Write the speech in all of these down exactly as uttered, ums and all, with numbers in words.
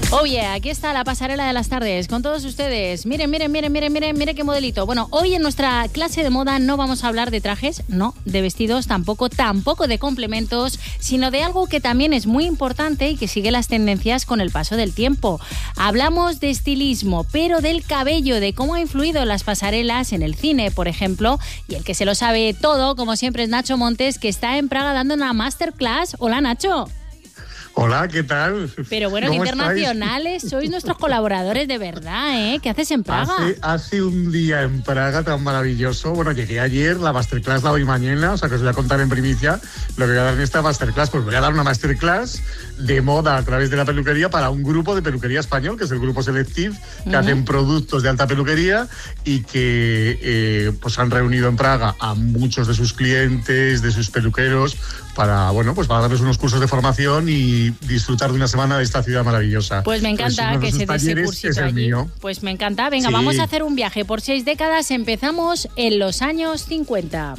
Oh yeah, aquí está la pasarela de las tardes con todos ustedes. Miren, miren, miren, miren, miren, miren qué modelito. Bueno, hoy en nuestra clase de moda no vamos a hablar de trajes, no, de vestidos tampoco, tampoco de complementos, sino de algo que también es muy importante y que sigue las tendencias con el paso del tiempo. Hablamos de estilismo, pero del cabello, de cómo ha influido en las pasarelas, en el cine, por ejemplo, y el que se lo sabe todo, como siempre, es Nacho Montes, que está en Praga dando una masterclass. Hola, Nacho. Hola, ¿qué tal? Pero bueno, internacionales, estáis? Sois nuestros colaboradores de verdad, ¿eh? ¿Qué haces en Praga? Hace, hace un día en Praga tan maravilloso. Bueno, llegué ayer, la masterclass la hoy mañana, o sea que os voy a contar en primicia lo que voy a dar en esta masterclass. Pues voy a dar una masterclass de moda a través de la peluquería para un grupo de peluquería español, que es el grupo Selective, que uh-huh. hacen productos de alta peluquería y que eh, pues han reunido en Praga a muchos de sus clientes, de sus peluqueros, para, bueno, pues para darles unos cursos de formación y disfrutar de una semana de esta ciudad maravillosa. Pues me encanta pues que se dé ese cursito es el allí. Mío. Pues me encanta. Venga, sí. Vamos a hacer un viaje por seis décadas. Empezamos en los años cincuenta.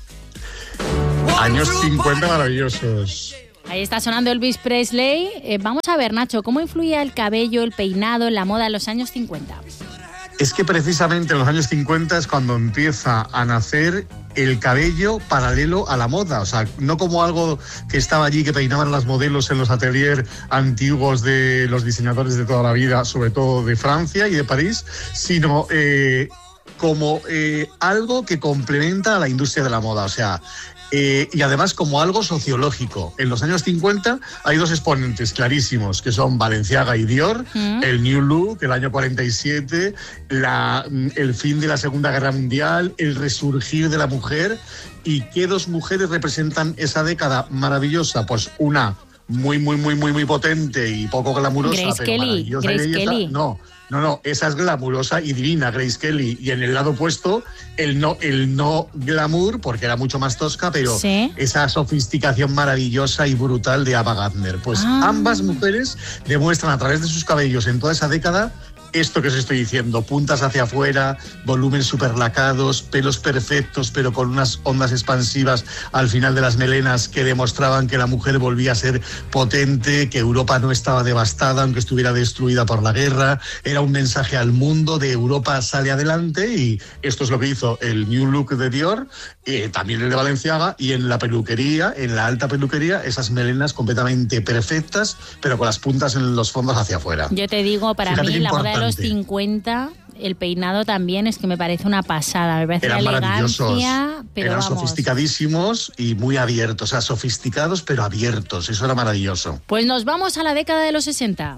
Años cincuenta maravillosos. Ahí está sonando Elvis Presley. Eh, vamos a ver, Nacho, ¿cómo influía el cabello, el peinado, en la moda en los años cincuenta? Es que precisamente en los años cincuenta es cuando empieza a nacer el cabello paralelo a la moda, o sea, no como algo que estaba allí, que peinaban las modelos en los ateliers antiguos de los diseñadores de toda la vida, sobre todo de Francia y de París, sino eh, como eh, algo que complementa a la industria de la moda, o sea, Eh, y además como algo sociológico. En los años cincuenta hay dos exponentes clarísimos, que son Balenciaga y Dior, mm. el New Look, el año cuarenta y siete, la, el fin de la Segunda Guerra Mundial, el resurgir de la mujer. ¿Y qué dos mujeres representan esa década maravillosa? Pues una muy, muy, muy, muy, muy potente y poco glamurosa, Grace pero Kelly, maravillosa Grace y belleza. Kelly. No. No, no, esa es glamurosa y divina, Grace Kelly. Y en el lado opuesto, el no, el no glamour, porque era mucho más tosca, pero ¿sí? esa sofisticación maravillosa y brutal de Ava Gardner. Pues ah. ambas mujeres demuestran a través de sus cabellos en toda esa década esto que os estoy diciendo: puntas hacia afuera, volúmenes superlacados, pelos perfectos, pero con unas ondas expansivas al final de las melenas que demostraban que la mujer volvía a ser potente, que Europa no estaba devastada, aunque estuviera destruida por la guerra. Era un mensaje al mundo de Europa sale adelante, y esto es lo que hizo el New Look de Dior, eh, también el de Balenciaga, y en la peluquería, en la alta peluquería, esas melenas completamente perfectas, pero con las puntas en los fondos hacia afuera. Yo te digo, para Fíjate mí la moda de los cincuenta, el peinado también es que me parece una pasada, me parece Eran una elegancia, pero eran vamos. sofisticadísimos y muy abiertos, o sea, sofisticados pero abiertos, eso era maravilloso. Pues nos vamos a la década de los sesenta.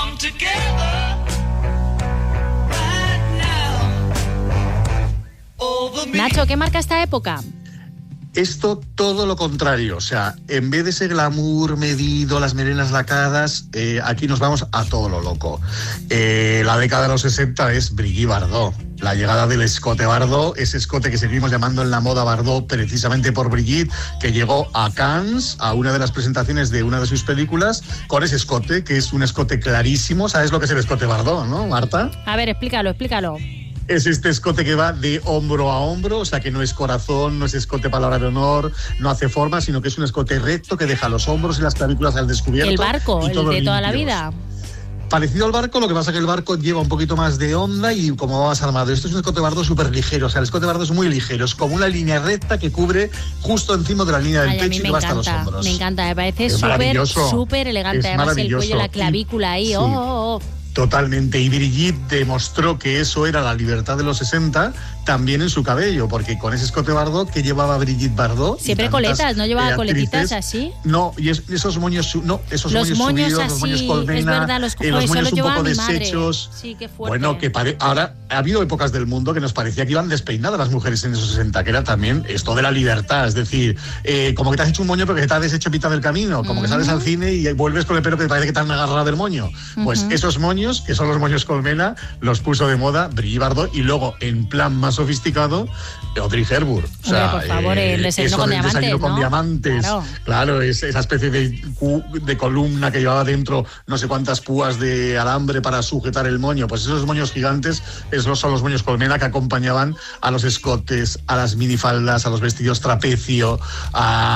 Nacho, ¿qué marca esta época? Esto todo lo contrario, o sea, en vez de ese glamour medido, las melenas lacadas, eh, aquí nos vamos a todo lo loco. Eh, la década de los sesenta es Brigitte Bardot, la llegada del escote Bardot, ese escote que seguimos llamando en la moda Bardot precisamente por Brigitte, que llegó a Cannes, a una de las presentaciones de una de sus películas, con ese escote, que es un escote clarísimo. ¿Sabes lo que es el escote Bardot, no, Marta? A ver, explícalo, explícalo. Es este escote que va de hombro a hombro, o sea que no es corazón, no es escote palabra de honor, no hace forma, sino que es un escote recto que deja los hombros y las clavículas al descubierto. El barco, el de limpios. Toda la vida. Parecido al barco, lo que pasa es que el barco lleva un poquito más de onda y como va más armado. Esto es un escote Bardot súper ligero, o sea, el escote Bardot es muy ligero, es como una línea recta que cubre justo encima de la línea del Ay, pecho y que va hasta los hombros. Me encanta, me parece súper, súper elegante. Es Además el cuello, la clavícula ahí, sí. oh, oh, oh. Totalmente, y Brigitte demostró que eso era la libertad de los sesenta también en su cabello, porque con ese escote Bardot que llevaba Brigitte Bardot... Siempre coletas, ¿no llevaba coletitas así? No, y es, esos moños, no, esos los moños, moños subidos, así, los moños colmena, es verdad, los, eh, los moños un poco deshechos. Sí, qué fuerte. Bueno, que pare, ahora ha habido épocas del mundo que nos parecía que iban despeinadas las mujeres en esos sesenta, que era también esto de la libertad, es decir, eh, como que te has hecho un moño pero que te has deshecho a mitad del camino, como uh-huh. que sales al cine y vuelves con el pelo que te parece que te han agarrado del moño. Uh-huh. Pues esos moños, que son los moños colmena, los puso de moda Brigitte Bardot, y luego en plan más sofisticado Audrey Hepburn. O sea, Hombre, por favor, eh, el desayuno con diamantes, desayuno con ¿no? diamantes. Claro, claro es esa especie de, de columna que llevaba dentro no sé cuántas púas de alambre para sujetar el moño. Pues esos moños gigantes, esos son los moños colmena que acompañaban a los escotes, a las minifaldas, a los vestidos trapecio, a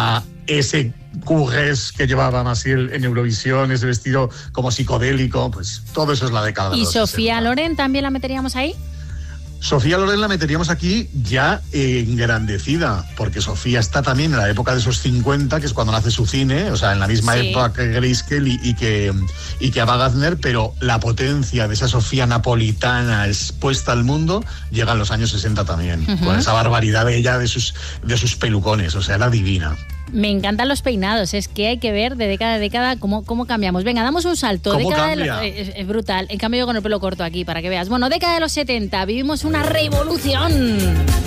ese Courrés que llevaba Maciel en Eurovisión, ese vestido como psicodélico, pues todo eso es la década de ¿Y los Sofía sesenta. Loren también la meteríamos ahí? Sofía Loren la meteríamos aquí ya engrandecida, porque Sofía está también en la época de esos cincuenta, que es cuando nace su cine, o sea, en la misma sí. época que Grace Kelly y que, y que Ava Gardner, pero la potencia de esa Sofía napolitana expuesta al mundo llega en los años sesenta también, uh-huh. con esa barbaridad de ella, de sus, de sus pelucones, o sea, era divina. Me encantan los peinados, es que hay que ver de década a década cómo, cómo cambiamos. Venga, damos un salto. ¿Cómo década cambia? De los, es, es brutal. En cambio yo con el pelo corto aquí, para que veas. Bueno, década de los setenta, vivimos una revolución.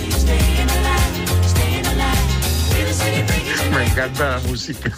Me encanta la música.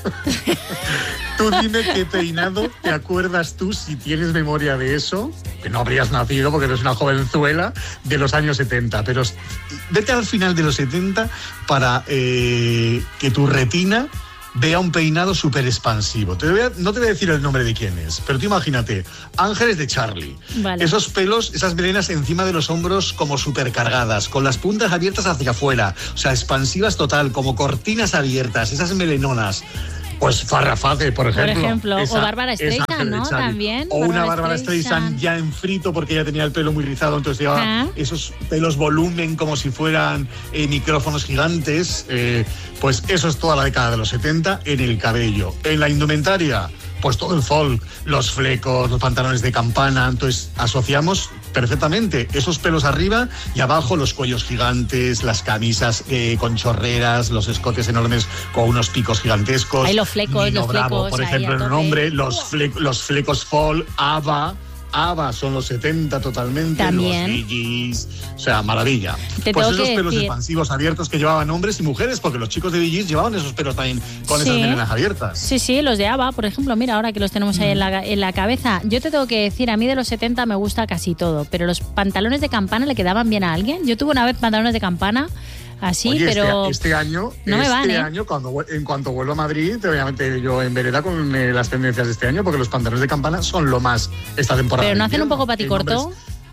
Tú dime qué peinado te acuerdas tú, si tienes memoria de eso, que no habrías nacido porque eres una jovenzuela, de los años setenta, pero vete al final de los setenta para eh, que tu retina vea un peinado súper expansivo. Te voy a, no te voy a decir el nombre de quién es, pero tú imagínate, Ángeles de Charlie. Vale. Esos pelos, esas melenas encima de los hombros como súper cargadas, con las puntas abiertas hacia afuera, o sea, expansivas total, como cortinas abiertas, esas melenonas. Pues Farrah Fawcett, por ejemplo. Por ejemplo, esa, o Bárbara Streisand, ¿no? También. O una Bárbara Bárbara Streisand ya en frito porque ella tenía el pelo muy rizado, entonces llevaba ¿Ah? esos pelos volumen como si fueran eh, micrófonos gigantes. Eh, pues eso es toda la década de los setenta en el cabello. En la indumentaria, pues todo el folk, los flecos, los pantalones de campana. Entonces asociamos perfectamente esos pelos arriba y abajo los cuellos gigantes, las camisas eh, con chorreras, los escotes enormes con unos picos gigantescos. Hay los flecos, Nino los Bravo, flecos. por ejemplo, en el nombre, los, fle los flecos fall, Ava. Ava son los setenta totalmente, también. Los Bee Gees, o sea, maravilla. Te pues esos pelos decir... expansivos abiertos que llevaban hombres y mujeres, porque los chicos de Bee Gees llevaban esos pelos también con sí. esas melenas abiertas. Sí, sí, los de Ava, por ejemplo, mira, ahora que los tenemos ahí mm. en, la, en la cabeza. Yo te tengo que decir, a mí de los setenta me gusta casi todo, pero los pantalones de campana le quedaban bien a alguien. Yo tuve una vez pantalones de campana así, Oye, pero este, este año, no me este van, ¿eh? año cuando, en cuanto vuelva a Madrid, te voy a meter yo en vereda con eh, las tendencias de este año, porque los pantalones de campana son lo más esta temporada. ¿Pero no hacen un poco paticorto?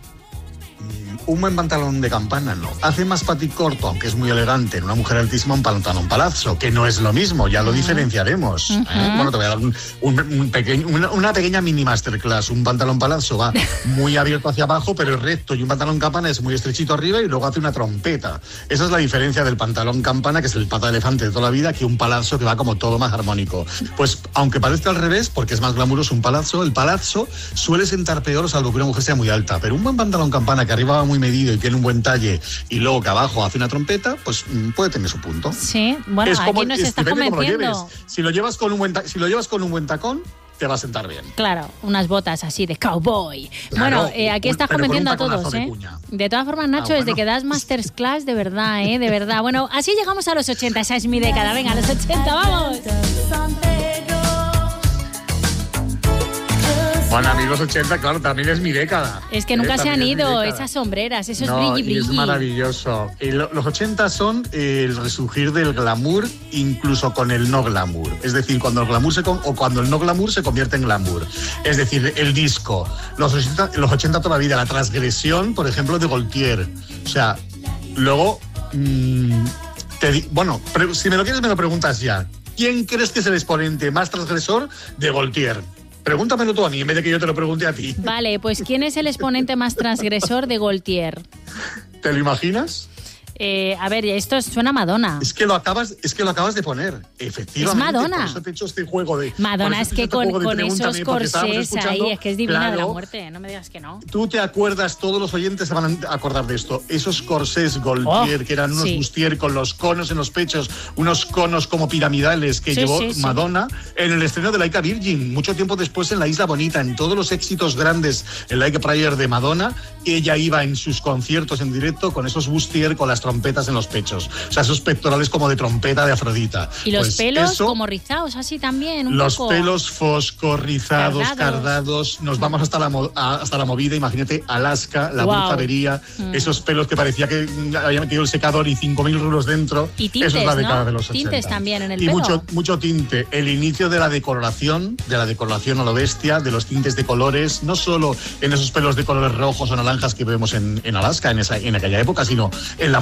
Un buen pantalón de campana no. Hace más paticorto, aunque es muy elegante, en una mujer altísima, un pantalón palazzo, que no es lo mismo, ya lo uh-huh. diferenciaremos. Uh-huh. ¿eh? Bueno, te voy a dar un, un, un pequeño, una, una pequeña mini masterclass. Un pantalón palazzo va muy abierto hacia abajo, pero es recto, y un pantalón campana es muy estrechito arriba y luego hace una trompeta. Esa es la diferencia del pantalón campana, que es el pata de elefante de toda la vida, que un palazzo que va como todo más armónico. Pues, aunque parezca al revés, porque es más glamuroso un palazzo, el palazzo suele sentar peor, salvo que una mujer sea muy alta, pero un buen pantalón campana que arriba va muy medido y tiene un buen talle y luego que abajo hace una trompeta, pues puede tener su punto. Sí, bueno, es como, aquí nos está convenciendo. Lo si, lo llevas con un buen si lo llevas con un buen tacón, te va a sentar bien. Claro, unas botas así de cowboy. Claro, bueno, eh, aquí estás convenciendo a todos, ¿eh? De, de todas formas, Nacho, ah, bueno. desde que das masterclass, de verdad, ¿eh? De verdad. Bueno, así llegamos a los ochenta, esa es mi década. Venga, a los ochenta, ¡vamos! Bueno, a mí los ochenta, claro, también es mi década. Es que nunca eh, se han ido esas sombreras, esos no, brilli brilli. Es maravilloso. Y lo, los ochenta son eh, el resurgir del glamour, incluso con el no glamour. Es decir, cuando el glamour se o cuando el no glamour se convierte en glamour. Es decir, el disco. Los ochenta, los ochenta toda la vida, la transgresión, por ejemplo, de Gaultier. O sea, luego, mmm, te di, bueno, pre, si me lo quieres me lo preguntas ya. ¿Quién crees que es el exponente más transgresor de Gaultier? Pregúntamelo tú a mí, en vez de que yo te lo pregunte a ti. Vale, pues ¿quién es el exponente más transgresor de Gaultier? ¿Te lo imaginas? Eh, a ver, esto suena a Madonna. Es que lo acabas, es que lo acabas de poner, efectivamente. Es Madonna. Por eso te he hecho este juego de... Madonna, es que con, con esos corsés ahí, es que es divina claro, de la muerte, no me digas que no. Tú te acuerdas, todos los oyentes se van a acordar de esto, esos corsés Gaultier, oh, que eran unos sí. bustier con los conos en los pechos, unos conos como piramidales que sí, llevó sí, Madonna sí. en el estreno de Like a Virgin, mucho tiempo después en La Isla Bonita, en todos los éxitos grandes, en Like a Prayer de Madonna, ella iba en sus conciertos en directo con esos bustier con las trompetas en los pechos. O sea, esos pectorales como de trompeta de Afrodita. Y los pues pelos eso, como rizados, así también, un los poco. pelos fosco, rizados, cardados. cardados. Nos vamos hasta la, hasta la movida, imagínate, Alaska, la wow. brujería, mm. esos pelos que parecía que había metido el secador y cinco mil rulos dentro. Y tintes, eso es la década ¿no? de los tintes ochenta. También en el y pelo. mucho, mucho tinte. El inicio de la decoloración, de la decoloración a lo bestia, de los tintes de colores, no solo en esos pelos de colores rojos o naranjas que vemos en, en Alaska en, esa, en aquella época, sino en la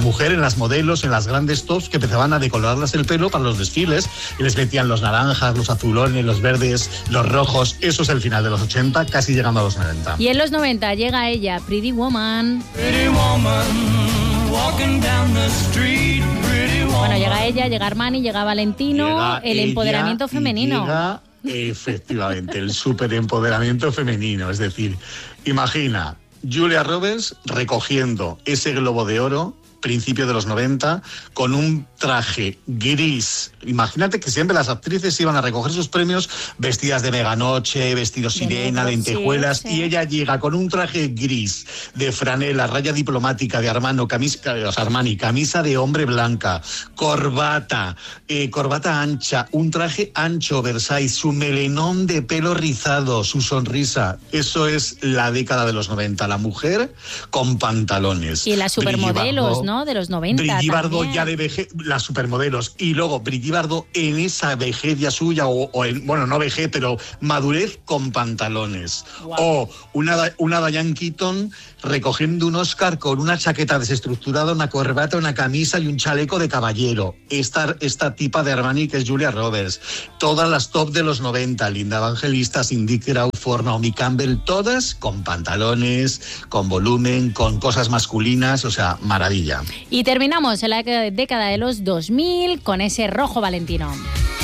mujer, en las modelos, en las grandes tops que empezaban a decolorarlas el pelo para los desfiles y les metían los naranjas, los azulones, los verdes, los rojos. Eso es el final de los ochenta, casi llegando a los noventa. Y en los noventa llega ella, Pretty Woman. Pretty woman, walking down the street, pretty woman. Bueno, llega ella, llega Armani, llega Valentino, llega el empoderamiento femenino. Llega, efectivamente, el superempoderamiento femenino. Es decir, imagina Julia Roberts recogiendo ese Globo de Oro, principio de los noventa, con un traje gris. Imagínate que siempre las actrices iban a recoger sus premios vestidas de meganoche, vestidos sirena, lentejuelas, sí, sí. Y ella llega con un traje gris de franela, raya diplomática de Armani, camisa, Armani, camisa de hombre blanca, corbata, eh, corbata ancha, un traje ancho Versailles, su melenón de pelo rizado, su sonrisa. Eso es la década de los noventa. La mujer con pantalones. Y las supermodelos, ¿no? De los noventa. Brigitte Bardot ya de vejez, las supermodelos, y luego Brigitte Bardot en esa vejez ya suya, o, o en, bueno, no vejez, pero madurez con pantalones. Wow. O una, una Diane Keaton recogiendo un Oscar con una chaqueta desestructurada, una corbata, una camisa y un chaleco de caballero. Esta, esta tipa de Armani que es Julia Roberts. Todas las top de los noventa, Linda Evangelista, Cindy Crawford, Naomi Campbell, todas con pantalones, con volumen, con cosas masculinas, o sea, maravilla. Y terminamos en la década de los dos mil con ese rojo Valentino.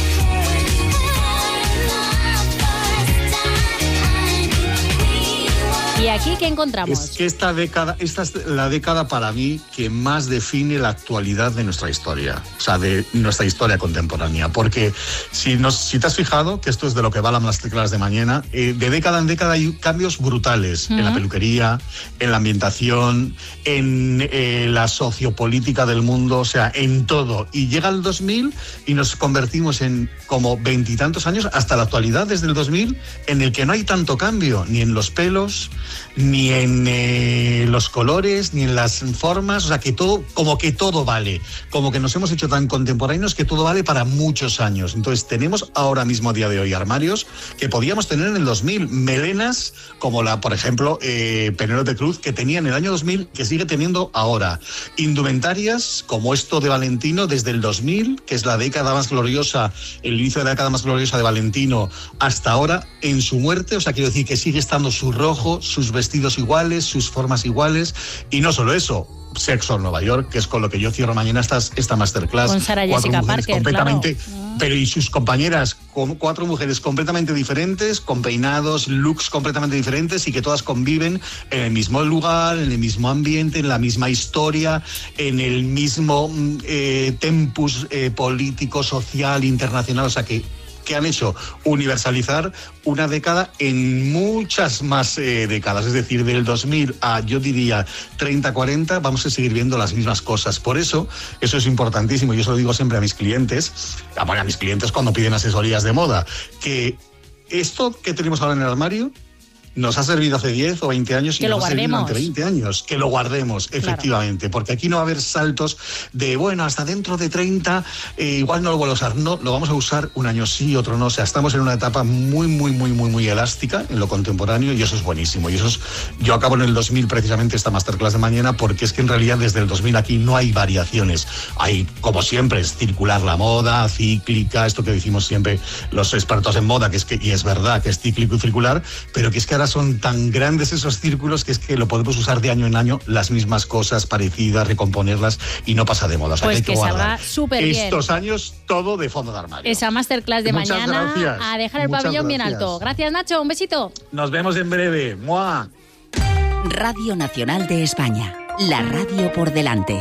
¿Y aquí qué encontramos? Es que esta década, esta es la década para mí que más define la actualidad de nuestra historia, o sea, de nuestra historia contemporánea, porque si, nos, si te has fijado, que esto es de lo que va la masterclass de mañana, eh, de década en década hay cambios brutales uh-huh. en la peluquería, en la ambientación, en eh, la sociopolítica del mundo, o sea, en todo. Y llega el dos mil y nos convertimos en como veintitantos años, hasta la actualidad, desde el dos mil, en el que no hay tanto cambio, ni en los pelos, ni en eh, los colores, ni en las formas, o sea, que todo, como que todo vale, como que nos hemos hecho tan contemporáneos que todo vale para muchos años. Entonces tenemos ahora mismo a día de hoy armarios que podíamos tener en el dos mil, melenas como la, por ejemplo, eh, Penélope Cruz, que tenía en el año dos mil, que sigue teniendo ahora, indumentarias como esto de Valentino desde el dos mil, que es la década más gloriosa, el inicio de la década más gloriosa de Valentino, hasta ahora en su muerte, o sea, quiero decir que sigue estando su rojo, sus vestidos iguales, sus formas iguales, y no solo eso, Sexo en Nueva York, que es con lo que yo cierro mañana esta, esta masterclass. Con Sarah Jessica Parker, completamente, claro. Pero y sus compañeras, con cuatro mujeres completamente diferentes, con peinados, looks completamente diferentes y que todas conviven en el mismo lugar, en el mismo ambiente, en la misma historia, en el mismo eh, tempus eh, político, social, internacional, o sea que que han hecho universalizar una década en muchas más eh, décadas. Es decir, del dos mil a, yo diría, treinta, cuarenta, vamos a seguir viendo las mismas cosas. Por eso, eso es importantísimo, yo se lo digo siempre a mis clientes, bueno, a mis clientes cuando piden asesorías de moda, que esto que tenemos ahora en el armario nos ha servido hace diez o veinte años y que nos lo ha servido guardemos. durante veinte años. Que lo guardemos, efectivamente. Claro. Porque aquí no va a haber saltos de, bueno, hasta dentro de treinta, eh, igual no lo vuelvo a usar. No, lo vamos a usar un año sí, otro no. O sea, estamos en una etapa muy, muy, muy, muy, muy elástica en lo contemporáneo y eso es buenísimo. Y eso es, yo acabo en el dos mil precisamente esta masterclass de mañana porque es que en realidad desde el dos mil aquí no hay variaciones. Hay, como siempre, es circular la moda, cíclica, esto que decimos siempre los expertos en moda, que es que, y es verdad que es cíclico y circular, pero que es que ahora son tan grandes esos círculos que es que lo podemos usar de año en año, las mismas cosas parecidas, recomponerlas y no pasa de moda. O sea, pues que, que, hay que salga súper bien. Estos años todo de fondo de armario. Esa masterclass de Muchas mañana gracias. a dejar el Muchas pabellón gracias. bien alto. Gracias, Nacho. Un besito. Nos vemos en breve. ¡Mua! Radio Nacional de España. La radio por delante.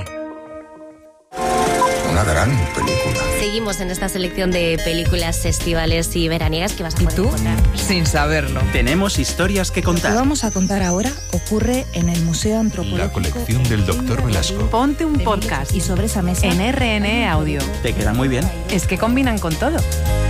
Una gran película. Seguimos en esta selección de películas estivales y veraniegas que vas a ¿Y poder tú? encontrar. Sin saberlo. Tenemos historias que Lo que contar. vamos a contar ahora ocurre en el Museo Antropológico. La colección del doctor Velasco. Ponte un podcast Y sobre esa mesa en R N E Audio. Te queda muy bien. Es que combinan con todo.